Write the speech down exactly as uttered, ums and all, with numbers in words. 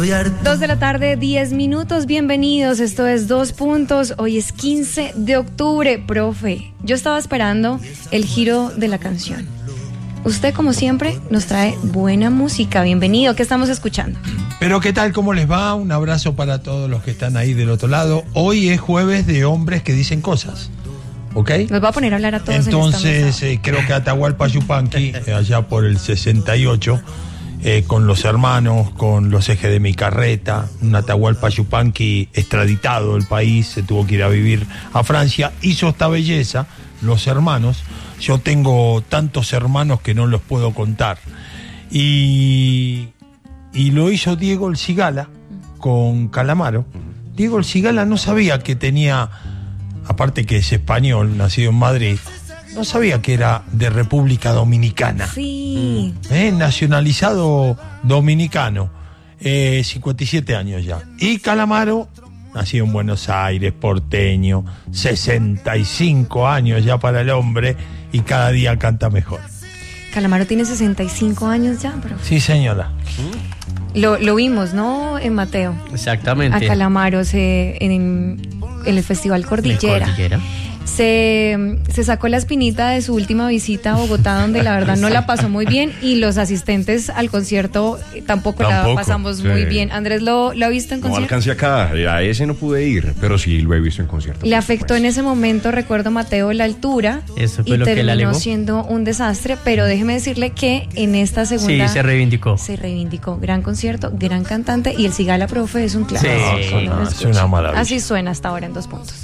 Dos de la tarde, diez minutos, bienvenidos, esto es Dos Puntos, hoy es quince de octubre, profe, yo estaba esperando el giro de la canción. Usted, como siempre, nos trae buena música, bienvenido, ¿qué estamos escuchando? Pero ¿qué tal? ¿Cómo les va? Un abrazo para todos los que están ahí del otro lado. Hoy es jueves de hombres que dicen cosas, ¿ok? Los voy a poner a hablar a todos. Entonces, eh, creo que Atahualpa Yupanqui, eh, allá por el sesenta y ocho, Eh, con los hermanos, con los ejes de mi carreta, un Atahualpa Yupanqui extraditado del país, se tuvo que ir a vivir a Francia, hizo esta belleza, Los Hermanos. Yo tengo tantos hermanos que no los puedo contar. Y, y lo hizo Diego El Cigala con Calamaro. Diego El Cigala no sabía que tenía, aparte que es español, nacido en Madrid, no sabía que era de República Dominicana. Sí. ¿Eh? Nacionalizado dominicano. Eh, cincuenta y siete años ya. Y Calamaro, nacido en Buenos Aires, porteño, sesenta y cinco años ya para el hombre, y cada día canta mejor. Calamaro tiene sesenta y cinco años ya, bro. Sí, señora. Lo, lo vimos, ¿no, en Mateo? Exactamente. A Calamaro se, en, en el Festival Cordillera. Cordillera. Se, se sacó la espinita de su última visita a Bogotá, donde la verdad no la pasó muy bien, y los asistentes al concierto tampoco, tampoco la pasamos sí. muy bien. Andrés, ¿lo, lo ha visto en concierto? No alcancé acá, a ese no pude ir, pero sí lo he visto en concierto. Le afectó en ese momento, recuerdo, Mateo, la altura. Eso fue y lo que le terminó alegó. siendo un desastre, pero déjeme decirle que en esta segunda... Sí, se reivindicó. Se reivindicó. Gran concierto, gran cantante, y el Cigala, profe, es un clásico. Sí. No, es una maravilla. Así suena hasta ahora en Dos Puntos.